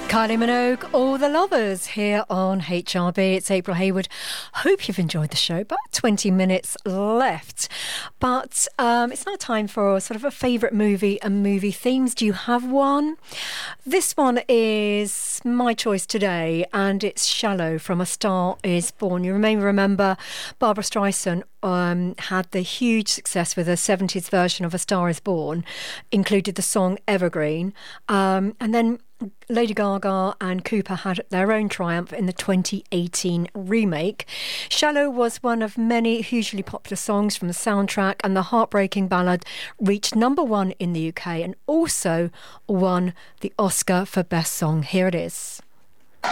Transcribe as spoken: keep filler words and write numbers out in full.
Kylie Minogue, All the Lovers, here on H R B. It's April Hayward. Hope you've enjoyed the show. About twenty minutes left. But um, it's now time for sort of a favourite movie and movie themes. Do you have one? This one is my choice today, and it's Shallow from A Star Is Born. You may remember Barbra Streisand um, had the huge success with her seventies version of A Star Is Born, included the song Evergreen, um, and then Lady Gaga and Cooper had their own triumph in the twenty eighteen remake. Shallow was one of many hugely popular songs from the soundtrack, and the heartbreaking ballad reached number one in the U K and also won the Oscar for Best Song. Here it is.